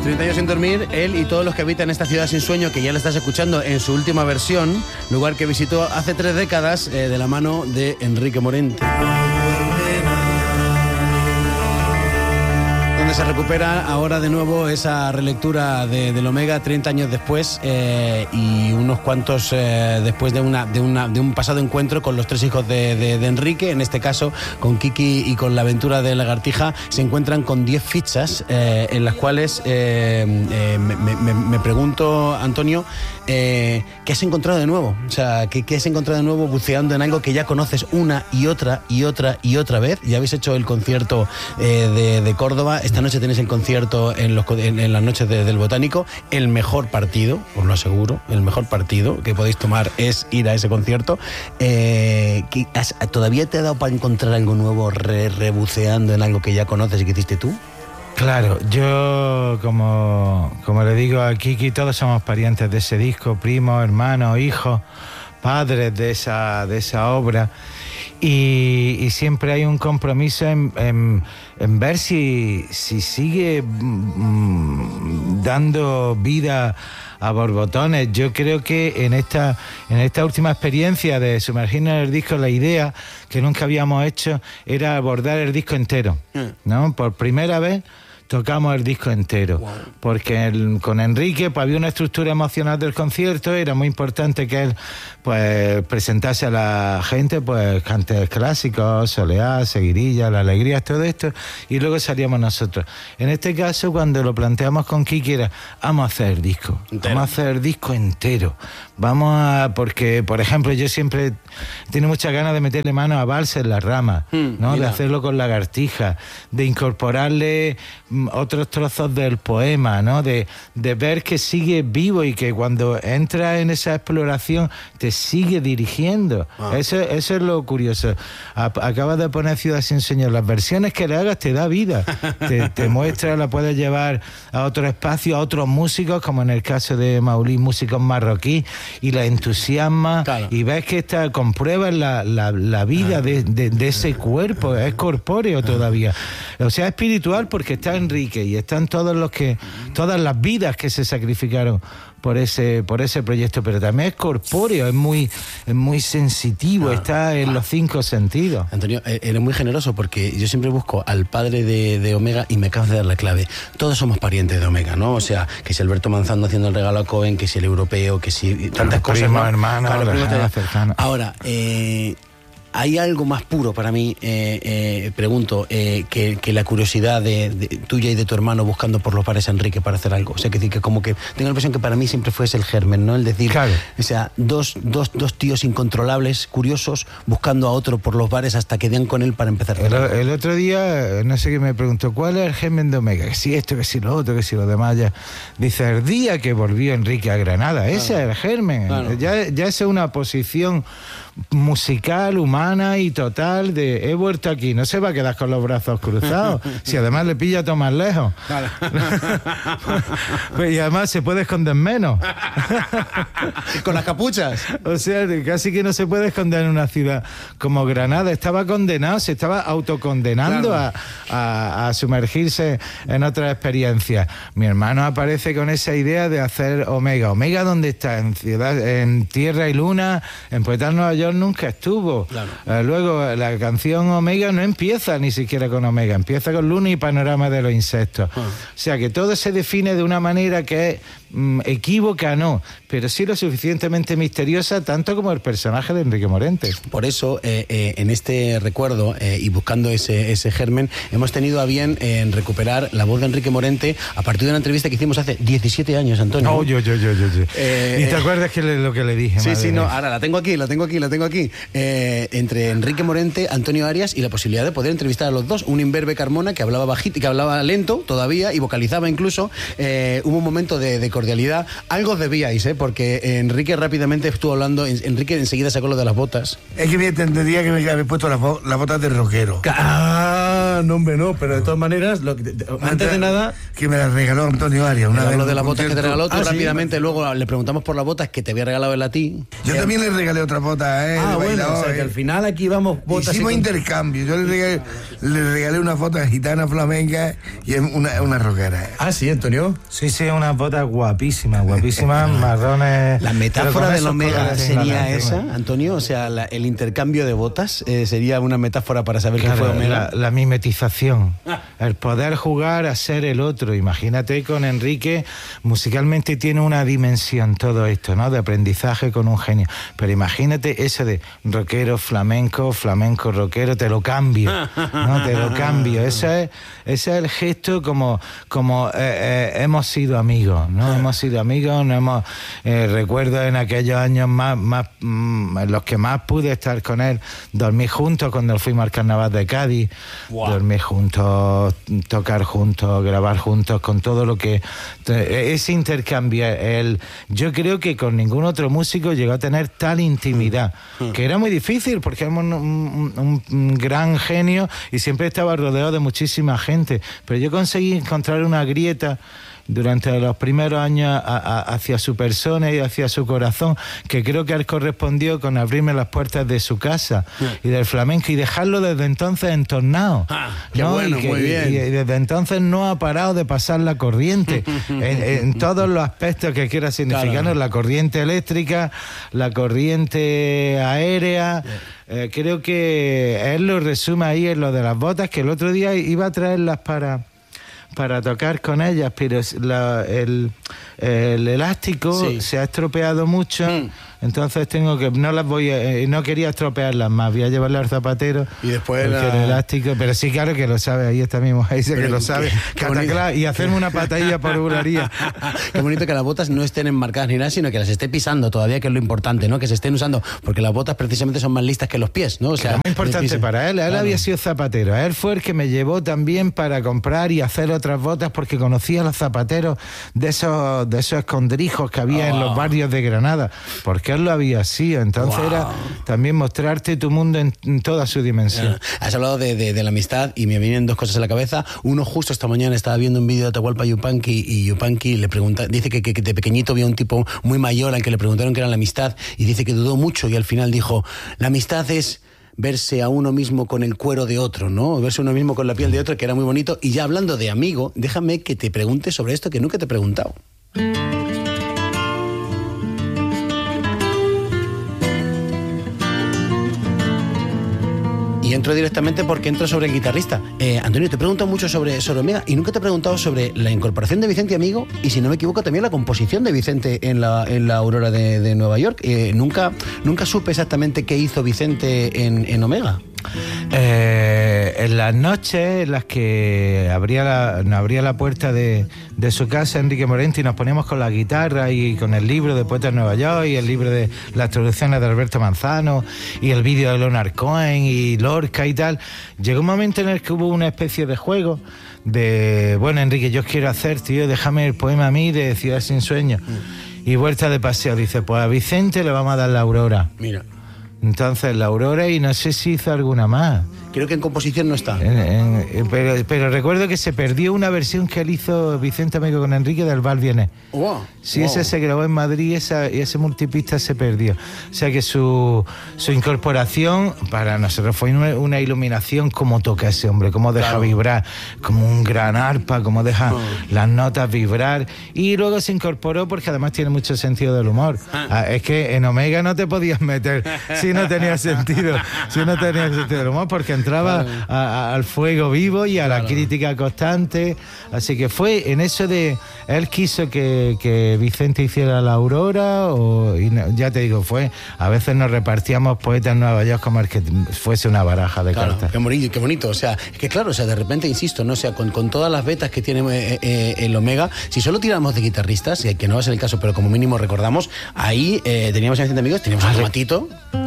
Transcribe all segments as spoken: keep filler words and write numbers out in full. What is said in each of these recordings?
treinta años sin dormir, él y todos los que habitan esta ciudad sin sueño, que ya le estás escuchando en su última versión, lugar que visitó hace tres décadas eh, de la mano de Enrique Morente. Donde se recupera ahora de nuevo esa relectura de, del Omega treinta años después eh, y unos cuantos eh, después de, una, de, una, de un pasado encuentro con los tres hijos de, de, de Enrique, en este caso con Kiki y con la aventura de Lagartija, se encuentran con diez fichas eh, en las cuales eh, eh, me, me, me pregunto, Antonio, eh, ¿qué has encontrado de nuevo? O sea, ¿qué, ¿qué has encontrado de nuevo buceando en algo que ya conoces una y otra y otra y otra vez? Ya habéis hecho el concierto eh, de, de Córdoba. Esta noche tenéis el concierto en, los, en, en las noches de, del Botánico. El mejor partido, os lo aseguro, el mejor partido que podéis tomar es ir a ese concierto. Eh, has, ¿Todavía te ha dado para encontrar algo nuevo re, rebuceando en algo que ya conoces y que hiciste tú? Claro, yo como, como le digo a Kiki, todos somos parientes de ese disco, primos, hermanos, hijos, padres de esa, de esa obra. Y, y siempre hay un compromiso en, en, en ver si, si sigue mm, dando vida a borbotones. Yo creo que en esta, en esta última experiencia de sumergirnos en el disco, la idea que nunca habíamos hecho era abordar el disco entero, ¿no? Por primera vez tocamos el disco entero, wow. Porque el, con Enrique pues, había una estructura emocional del concierto, era muy importante que él pues presentase a la gente pues cantes clásicos, Soleá, Seguirilla, La Alegría, todo esto, y luego salíamos nosotros. En este caso, cuando lo planteamos con Kiki, era vamos a hacer el disco, entero. Vamos a hacer el disco entero, vamos a, porque por ejemplo yo siempre tengo muchas ganas de meterle mano a Vals en la Rama, mm, ¿no? De hacerlo con Lagartija, de incorporarle otros trozos del poema, ¿no? De, de ver que sigue vivo y que cuando entra en esa exploración te sigue dirigiendo. Ah. Eso, eso es lo curioso. A, acabas de poner Ciudad sin sueño. Las versiones que le hagas te da vida. te, te muestra, la puedes llevar a otro espacio, a otros músicos, como en el caso de Maulí, músicos marroquíes, y la entusiasma, claro. Y ves que está, compruebas la, la, la vida ah. de, de, de ese cuerpo. Es corpóreo ah. todavía. O sea, espiritual porque está Enrique y están todos los que, todas las vidas que se sacrificaron por ese, por ese proyecto, pero también es corpóreo, es muy, es muy sensitivo, ah, está en ah. los cinco sentidos. Antonio, eres muy generoso porque yo siempre busco al padre de, de Omega y me acabas de dar la clave. Todos somos parientes de Omega, ¿no? O sea, que si Alberto Manzano haciendo el regalo a Cohen, que si el europeo, que si tantas primo, cosas, ¿no? hermano, claro, hermano, cercano. Ahora, eh... ¿hay algo más puro para mí, eh, eh, pregunto, eh, que, que la curiosidad de, de tuya y de tu hermano buscando por los bares a Enrique para hacer algo? O sea, que, que como que tengo la impresión que para mí siempre fue ese el germen, ¿no? El decir, claro. O sea, dos, dos, dos tíos incontrolables, curiosos, buscando a otro por los bares hasta que den con él para empezar. El, el otro día, no sé qué me preguntó, ¿cuál es el germen de Omega? Que si esto, que si lo otro, que si lo demás. Ya. Dice, el día que volvió Enrique a Granada, ese claro. es el germen. Claro. Ya, ya es una posición musical, humana y total de he vuelto aquí, no se va a quedar con los brazos cruzados, si además le pilla todo más lejos. Claro. Pues, y además se puede esconder menos. Con las capuchas. O sea, casi que no se puede esconder en una ciudad como Granada. Estaba condenado, se estaba autocondenando claro. a, a, a sumergirse en otras experiencias. Mi hermano aparece con esa idea de hacer Omega. Omega, ¿dónde está? En ciudad, en Tierra y Luna, en Poetas Nueva York nunca estuvo. Claro. Uh, luego la canción Omega no empieza ni siquiera con Omega, empieza con Luna y Panorama de los Insectos. Uh. O sea que todo se define de una manera que es mm, equívoca, no, pero sí lo suficientemente misteriosa, tanto como el personaje de Enrique Morente. Por eso, eh, eh, en este recuerdo eh, y buscando ese, ese germen, hemos tenido a bien eh, recuperar la voz de Enrique Morente a partir de una entrevista que hicimos hace diecisiete años, Antonio. Oh, yo, yo, yo, yo. yo. Eh, ¿Y te acuerdas que le, lo que le dije? Sí, sí, no, ahora la tengo aquí, la tengo aquí, la tengo aquí. Eh, entre Enrique Morente, Antonio Arias y la posibilidad de poder entrevistar a los dos. Un imberbe Carmona que hablaba bajito, que hablaba lento todavía y vocalizaba incluso. Eh, hubo un momento de, de cordialidad. Algo debíais, ¿eh? Porque Enrique rápidamente estuvo hablando. Enrique enseguida sacó lo de las botas. Es que me entendería que me había puesto las, las botas de rockero. Ah, no, hombre, no, pero de todas maneras, lo que, de, antes de nada. Que me las regaló Antonio Arias. Una vez lo de las botas que te regaló tú ah, rápidamente. Sí. Luego le preguntamos por las botas que te había regalado él a ti. Yo eh, también le regalé otras botas, ¿eh? Ah, bueno, o sea, que al final final aquí vamos botas. Hicimos y con... intercambio. Yo le regalé, le regalé una foto a gitana flamenca y es una, una rockera. Ah, sí, Antonio. Sí, sí, unas botas guapísimas, guapísimas, marrones. La metáfora del Omega sería esa, Antonio. O sea, la, el intercambio de botas eh, sería una metáfora para saber claro, qué fue Omega. La, la mimetización, ah. el poder jugar a ser el otro. Imagínate con Enrique, musicalmente tiene una dimensión todo esto, ¿no? De aprendizaje con un genio. Pero imagínate eso de rockero, flamenco, flamenco, rockero, te lo cambio, ¿no? Te lo cambio. Ese es, ese es el gesto como, como eh, eh, hemos sido amigos, ¿no? Hemos sido amigos, no hemos, eh, recuerdo en aquellos años más, más mm, en los que más pude estar con él, dormir juntos cuando fuimos al Carnaval de Cádiz, wow. dormir juntos, tocar juntos, grabar juntos, con todo lo que... Ese intercambio, el, yo creo que con ningún otro músico llegó a tener tal intimidad, que era muy difícil porque éramos un, un, un gran genio y siempre estaba rodeado de muchísima gente, pero yo conseguí encontrar una grieta durante los primeros años a, a, hacia su persona y hacia su corazón, que creo que él correspondió con abrirme las puertas de su casa y del flamenco y dejarlo desde entonces entornado. Ah, qué ¿no? bueno, y que, muy bien. Y, y desde entonces no ha parado de pasar la corriente en, en todos los aspectos que quiera significar, claro. La corriente eléctrica, la corriente aérea. Eh, creo que él lo resume ahí en lo de las botas, que el otro día iba a traerlas para... para tocar con ellas, pero la, el, el elástico sí. se ha estropeado mucho, mm. entonces tengo que, no las voy a, eh, no quería estropearlas más, voy a llevarlas al zapatero y después la... el elástico, pero sí, claro que lo sabe, ahí está mi mujer, dice pero que lo sabe, qué, qué y hacerme una patadilla por buraría. Qué bonito que las botas no estén enmarcadas ni nada, sino que las esté pisando todavía, que es lo importante, ¿no? Que se estén usando, porque las botas precisamente son más listas que los pies, ¿no? O sea, es muy importante para él, él claro. había sido zapatero, él fue el que me llevó también para comprar y hacer otras botas porque conocía a los zapateros de esos de esos escondrijos que había oh. en los barrios de Granada, porque él lo había sido, entonces wow. era también mostrarte tu mundo en, en toda su dimensión. Has hablado de, de, de la amistad y me vienen dos cosas a la cabeza. Uno, justo esta mañana estaba viendo un vídeo de Atahualpa Yupanqui y Yupanqui le pregunta, dice que, que, que de pequeñito vio un tipo muy mayor al que le preguntaron qué era la amistad y dice que dudó mucho y al final dijo, la amistad es verse a uno mismo con el cuero de otro, ¿no? Verse a uno mismo con la piel de otro, que era muy bonito. Y ya hablando de amigo, déjame que te pregunte sobre esto que nunca te he preguntado. Y entro directamente porque entro sobre el guitarrista. Eh, Antonio, te he preguntado mucho sobre, sobre Omega y nunca te he preguntado sobre la incorporación de Vicente Amigo y, si no me equivoco, también la composición de Vicente en la, en la Aurora de, de Nueva York. Eh, nunca, nunca supe exactamente qué hizo Vicente en, en Omega. Eh, en las noches en las que abría la, nos abría la puerta de, de su casa Enrique Morente y nos poníamos con la guitarra y con el libro de Poetas de Nueva York y el libro de las traducciones de Alberto Manzano y el vídeo de Leonard Cohen y Lorca y tal, llegó un momento en el que hubo una especie de juego de, bueno, Enrique, yo quiero hacer, tío, déjame el poema a mí de Ciudad sin Sueño. Mm. Y vuelta de paseo, dice, pues a Vicente le vamos a dar la Aurora. Mira. Entonces la Aurora y no sé si hizo alguna más. Creo que en composición no está. En, en, pero, pero recuerdo que se perdió una versión que él hizo Vicente Amigo con Enrique del Val Viene. Wow, sí, wow. Ese se grabó en Madrid esa, y ese multipista se perdió. O sea que su, su incorporación para nosotros fue una, una iluminación, como toca ese hombre, cómo deja claro. vibrar, como un gran arpa, cómo deja oh. las notas vibrar. Y luego se incorporó porque además tiene mucho sentido del humor. Ah. Ah, es que en Omega no te podías meter si no tenía sentido, si no tenía sentido del humor, porque entraba claro. a, a, al fuego vivo y a claro. la crítica constante. Así que fue en eso de él quiso que, que Vicente hiciera la Aurora, o y no, ya te digo, fue a veces nos repartíamos Poetas en Nueva York como el que fuese una baraja de claro, cartas. Qué bonito, qué bonito. O sea, es que claro, o sea, de repente, insisto, no, o sea, con, con todas las vetas que tiene eh, eh, el Omega, si solo tiramos de guitarristas, que no va a ser el caso, pero como mínimo recordamos, ahí eh, teníamos a Vicente Amigos, teníamos a Tomatito.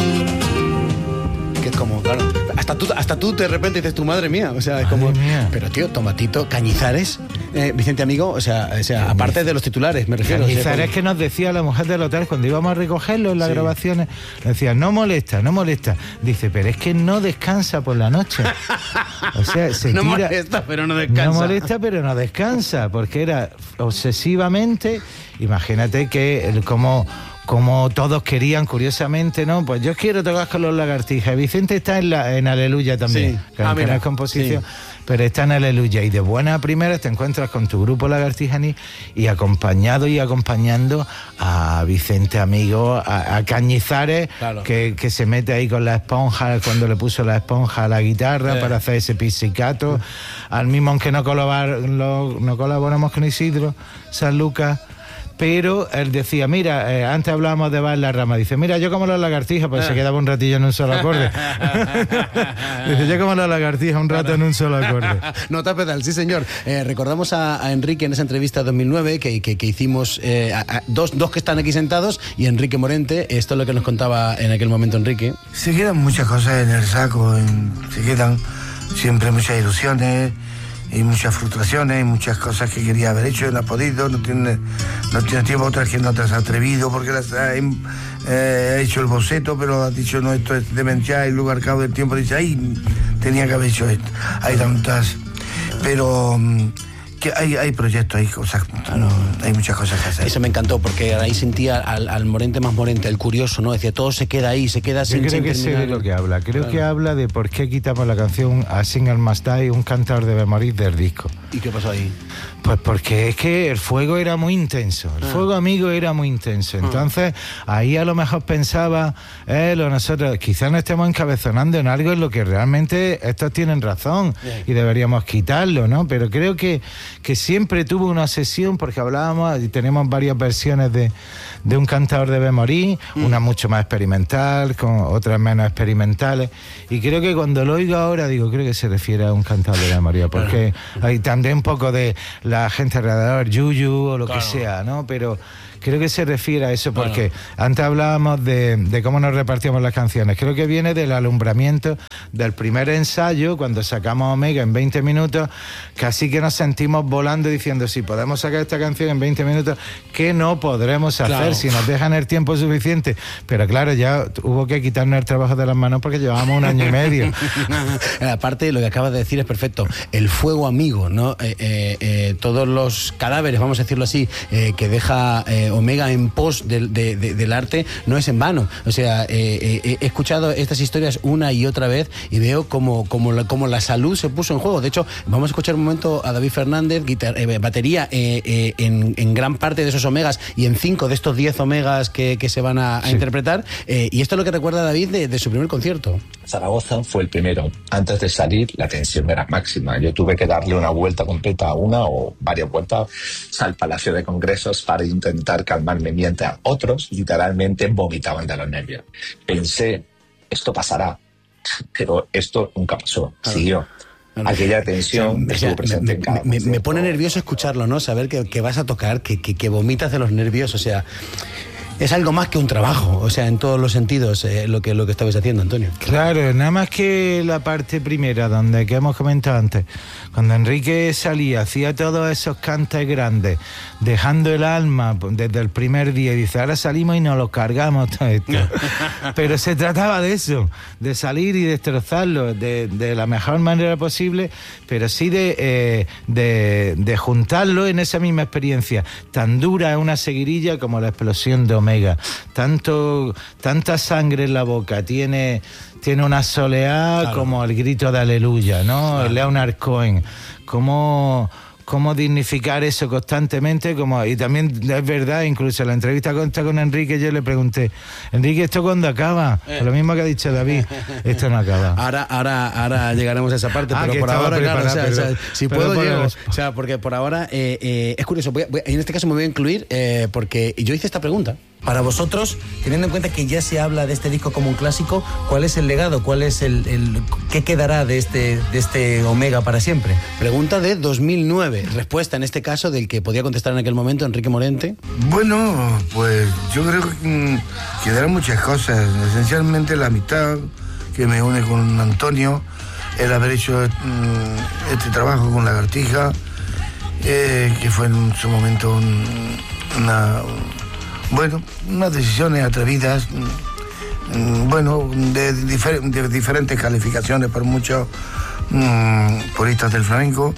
Que es como, claro, hasta tú, hasta tú de repente dices, tu madre mía, o sea, es como, mía. Pero tío, Tomatito, Cañizares, eh, Vicente Amigo, o sea, o sea aparte de los titulares, me refiero. Cañizares, o sea, que nos decía la mujer del hotel cuando íbamos a recogerlo en las sí. grabaciones, decía, no molesta, no molesta. Dice, pero es que no descansa por la noche. O sea, se no tira, molesta, pero no descansa. No molesta, pero no descansa, porque era obsesivamente, imagínate que el, como como todos querían, curiosamente, ¿no? Pues yo quiero tocar con los Lagartijas. Vicente está en, la, en Aleluya también, sí. que ah, no es composición, sí. pero está en Aleluya. Y de buena a primera te encuentras con tu grupo Lagartijaní y acompañado y acompañando a Vicente Amigo, a, a Cañizares, claro. que, que se mete ahí con la esponja, cuando le puso la esponja a la guitarra eh. para hacer ese pizzicato. Eh. Al mismo, aunque no, colabar, lo, no colaboramos con Isidro San Lucas, pero él decía, mira, eh, antes hablábamos de Bar la Rama, dice, mira, yo como los Lagartijas, pues ah. se quedaba un ratillo en un solo acorde. Dice, yo como los Lagartijas un rato en un solo acorde. Nota pedal, sí señor. Eh, recordamos a, a Enrique en esa entrevista de dos mil nueve que, que, que hicimos, eh, a, a, dos, dos que están aquí sentados, y Enrique Morente, esto es lo que nos contaba en aquel momento Enrique. Se quedan muchas cosas en el saco, en, se quedan siempre muchas ilusiones, y muchas frustraciones, y muchas cosas que quería haber hecho y no ha podido, no tiene, no tiene tiempo, otras que no te has atrevido porque las ha eh, hecho el boceto, pero has dicho no, esto es demencia, y luego al cabo del tiempo dice, ay, tenía que haber hecho esto. Hay tantas, pero que hay, hay proyectos, hay cosas, claro. hay muchas cosas que hacer. Eso me encantó, porque ahí sentía al, al Morente más Morente, el curioso, ¿no? Decía, todo se queda ahí, se queda sin, Yo creo sin que terminar. sé de lo que habla. Creo claro. que habla de por qué quitamos la canción A Single Must Die, un cantador debe morir, del disco. ¿Y qué pasó ahí? Pues porque es que el fuego era muy intenso, el ah. fuego amigo era muy intenso. Entonces, ah. ahí a lo mejor pensaba él o nosotros, quizás nos estemos encabezonando en algo en lo que realmente estos tienen razón yeah. y deberíamos quitarlo, ¿no? Pero creo que, que siempre tuvo una obsesión, porque hablábamos y tenemos varias versiones de, de Un cantador debe morir, mm. una mucho más experimental, con otras menos experimentales. Y creo que cuando lo oigo ahora, digo, creo que se refiere a Un cantador debe morir, porque claro. hay también un poco de la gente alrededor, yuyu o lo claro. que sea, ¿no? Pero creo que se refiere a eso, porque bueno. antes hablábamos de, de cómo nos repartíamos las canciones. Creo que viene del alumbramiento del primer ensayo, cuando sacamos Omega en veinte minutos, casi que nos sentimos volando diciendo, si podemos sacar esta canción en veinte minutos, ¿qué no podremos hacer claro. si nos dejan el tiempo suficiente? Pero claro, ya hubo que quitarnos el trabajo de las manos porque llevábamos un año y medio. Aparte, lo que acabas de decir es perfecto. El fuego amigo, ¿no? Eh, eh, eh, todos los cadáveres, vamos a decirlo así, eh, que deja... Eh, Omega en pos del, de, de, del arte, no es en vano. O sea, eh, eh, he escuchado estas historias una y otra vez y veo como, como, la, como la salud se puso en juego. De hecho, vamos a escuchar un momento a David Fernández, guitar, eh, batería eh, eh, en, en gran parte de esos Omegas y en cinco de estos diez Omegas que, que se van a, a sí. interpretar. Eh, y esto es lo que recuerda a David de, de su primer concierto. Zaragoza fue el primero. Antes de salir, la tensión era máxima. Yo tuve que darle una vuelta completa a una o varias vueltas al Palacio de Congresos para intentar calmarme, mientras otros literalmente vomitaban de los nervios. Pensé, esto pasará, pero esto nunca pasó, claro. siguió. Aquella tensión o sea, estuvo presente me, en cada me, me pone nervioso escucharlo, ¿no? Saber que, que vas a tocar, que, que, que vomitas de los nervios, o sea... Es algo más que un trabajo, o sea, en todos los sentidos, eh, lo que lo que estabais haciendo, Antonio. Claro, nada más que la parte primera, donde que hemos comentado antes, cuando Enrique salía, hacía todos esos cantes grandes, dejando el alma desde el primer día, y dice, ahora salimos y nos lo cargamos todo esto. Pero se trataba de eso, de salir y destrozarlo de, de la mejor manera posible, pero sí de, eh, de, de juntarlo en esa misma experiencia. Tan dura es una seguirilla como la explosión de Omega. Tanto, tanta sangre en la boca, tiene, tiene una soleá claro. como el grito de aleluya, ¿no? Claro. Leonard Cohen. Cómo, cómo dignificar eso constantemente, como, y también es verdad, incluso en la entrevista con, con Enrique yo le pregunté, Enrique, ¿esto cuándo acaba? Eh. Lo mismo que ha dicho David, esto no acaba. Ahora, ahora, ahora llegaremos a esa parte, ah, pero por ahora, claro, o sea, pero, o sea, si puedo llego, o sea, porque por ahora eh, eh, es curioso, voy a, voy a, en este caso me voy a incluir eh, porque yo hice esta pregunta. Para vosotros, teniendo en cuenta que ya se habla de este disco como un clásico, ¿cuál es el legado? ¿Cuál es el, el qué quedará de este, de este Omega para siempre? Pregunta de dos mil nueve. Respuesta en este caso del que podía contestar en aquel momento Enrique Morente. Bueno, pues yo creo que mm, quedarán muchas cosas. Esencialmente la amistad que me une con Antonio, el haber hecho mm, este trabajo con Lagartija, eh, que fue en su momento un, una... Bueno, unas decisiones atrevidas, bueno, de, difer de diferentes calificaciones por muchos mmm, puristas del flamenco.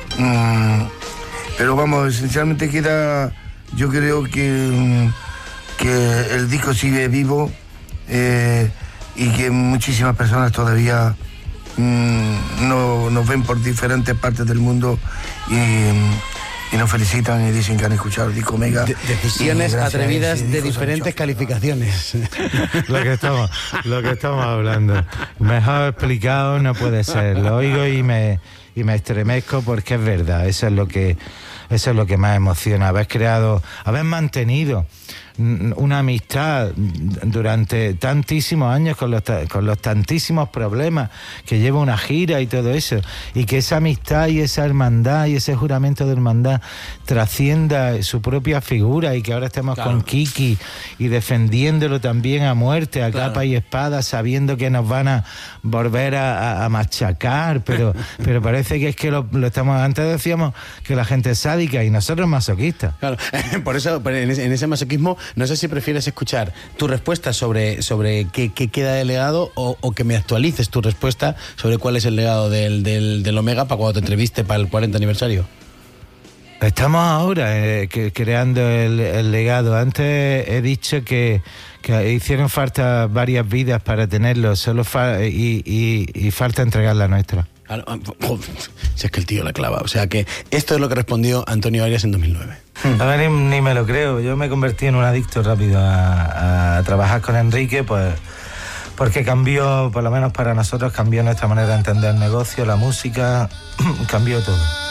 Mmm, pero vamos, esencialmente queda, yo creo que mmm, que el disco sigue vivo eh, y que muchísimas personas todavía mmm, no, nos ven por diferentes partes del mundo y, y nos felicitan y dicen que han escuchado el disco Omega. De decisiones atrevidas de diferentes calificaciones. Lo que estamos, lo que estamos hablando. Mejor explicado no puede ser. Lo oigo y me, y me estremezco porque es verdad. Eso es lo que, eso es lo que más emociona. Haber creado, haber mantenido una amistad durante tantísimos años con los, con los tantísimos problemas que lleva una gira y todo eso, y que esa amistad y esa hermandad y ese juramento de hermandad trascienda su propia figura y que ahora estemos claro. con Kiki y defendiéndolo también a muerte, a claro. capa y espada, sabiendo que nos van a volver a, a, a machacar, pero, pero parece que es que lo, lo estamos, antes decíamos que la gente es sádica y nosotros masoquistas. Claro, por eso en ese, en ese masoquismo no sé si prefieres escuchar tu respuesta sobre, sobre qué, qué queda del legado o, o que me actualices tu respuesta sobre cuál es el legado del, del, del Omega para cuando te entreviste para el cuarenta aniversario. Estamos ahora eh, que, creando el, el legado. Antes he dicho que, que hicieron falta varias vidas para tenerlo, solo fa- y, y, y falta entregar la nuestra. Si es que el tío la clava. O sea que esto es lo que respondió Antonio Arias en dos mil nueve. A ver, ni, ni me lo creo. Yo me convertí en un adicto rápido a, a trabajar con Enrique, pues porque cambió, por lo menos para nosotros, cambió nuestra manera de entender el negocio, la música, cambió todo.